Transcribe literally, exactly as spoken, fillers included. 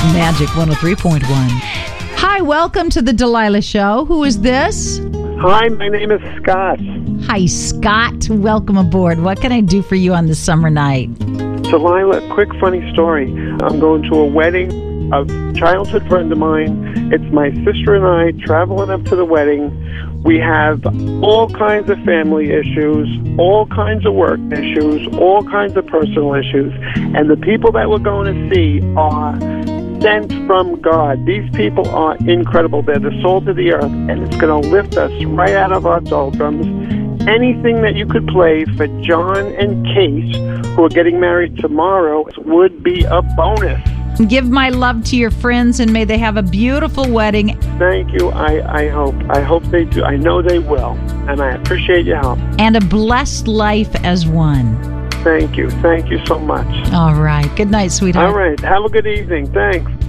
Magic one oh three point one. Hi, welcome to the Delilah Show. Who is this? Hi, my name is Scott. Hi, Scott. Welcome aboard. What can I do for you on this summer night? Delilah, quick funny story. I'm going to a wedding of a childhood friend of mine. It's my sister and I traveling up to the wedding. We have all kinds of family issues, all kinds of work issues, all kinds of personal issues. And the people that we're going to see are sent from God. These people are incredible. They're the salt of the earth, and it's going to lift us right out of our doldrums. Anything that you could play for John and Kate, who are getting married tomorrow, would be a bonus. Give my love to your friends, and may they have a beautiful wedding. Thank you. I, I hope. I hope they do. I know they will, and I appreciate your help. And a blessed life as one. Thank you. Thank you so much. All right. Good night, sweetheart. All right. Have a good evening. Thanks.